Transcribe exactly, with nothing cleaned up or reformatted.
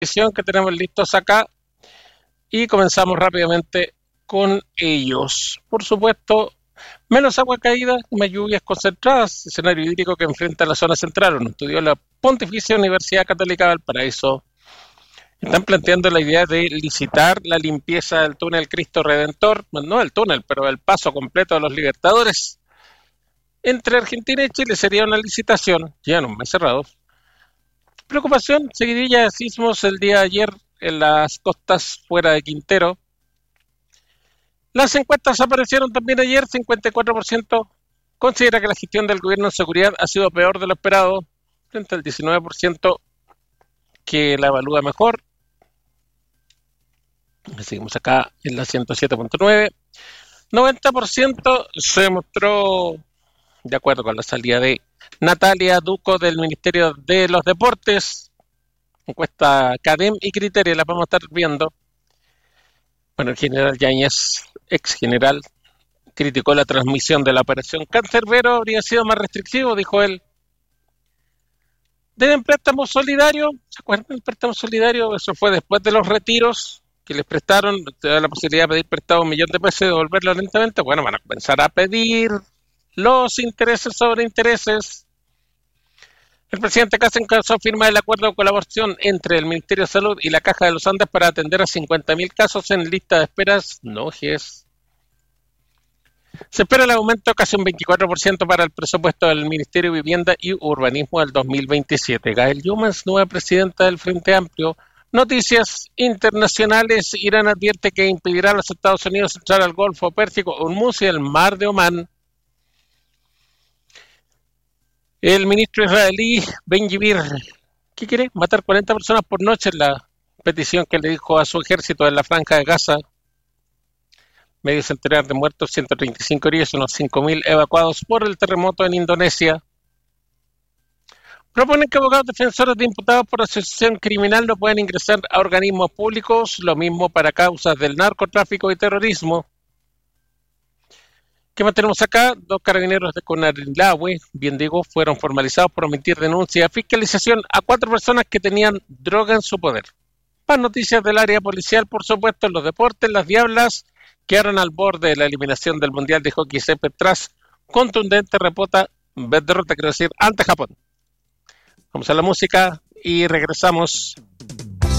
edición que tenemos listos acá y comenzamos rápidamente con ellos. Por supuesto, menos agua caída, más lluvias concentradas, escenario hídrico que enfrenta la zona central. Un estudio de la Pontificia Universidad Católica de Valparaíso están planteando la idea de licitar la limpieza del túnel Cristo Redentor, no el túnel, pero el paso completo de los Libertadores. Entre Argentina y Chile sería una licitación, ya en un mes cerrado. Preocupación, seguidilla de sismos el día de ayer en las costas fuera de Quintero. Las encuestas aparecieron también ayer, cincuenta y cuatro por ciento considera que la gestión del gobierno en seguridad ha sido peor de lo esperado, frente al diecinueve por ciento que la evalúa mejor. Seguimos acá en la ciento siete punto nueve. noventa por ciento se mostró de acuerdo con la salida de Natalia Duco del Ministerio de los Deportes. Encuesta Cadem y Criterio, la vamos a estar viendo. Bueno, el general Yáñez, ex general, criticó la transmisión de la operación Cancerbero, habría sido más restrictivo, dijo él. Deben préstamo solidario, ¿se acuerdan del préstamo solidario? Eso fue después de los retiros que les prestaron, te da la posibilidad de pedir prestado un millón de pesos y devolverlo lentamente. Bueno, van a comenzar a pedir los intereses sobre intereses. El presidente Kast encabezó firma el acuerdo de colaboración entre el Ministerio de Salud y la Caja de los Andes para atender a cincuenta mil casos en lista de esperas. No, G E S. Se espera el aumento casi un veinticuatro por ciento para el presupuesto del Ministerio de Vivienda y Urbanismo del dos mil veintisiete. Gael Yumas, nueva presidenta del Frente Amplio. Noticias internacionales. Irán advierte que impedirá a los Estados Unidos entrar al Golfo Pérsico, Hormuz y el Mar de Omán. El ministro israelí Ben-Gvir, ¿qué quiere? Matar cuarenta personas por noche en la petición que le dijo a su ejército en la franja de Gaza. Medio centenar de muertos, ciento treinta y cinco heridos, unos cinco mil evacuados por el terremoto en Indonesia. Proponen que abogados defensores de imputados por asociación criminal no puedan ingresar a organismos públicos, lo mismo para causas del narcotráfico y terrorismo. ¿Qué más tenemos acá? Dos carabineros de Conarilawe, bien digo, fueron formalizados por omitir denuncia de fiscalización a cuatro personas que tenían droga en su poder. Más noticias del área policial, por supuesto, en los deportes, las Diablas quedaron al borde de la eliminación del Mundial de Hockey césped tras contundente repota, derrota, quiero decir, ante Japón. Vamos a la música y regresamos.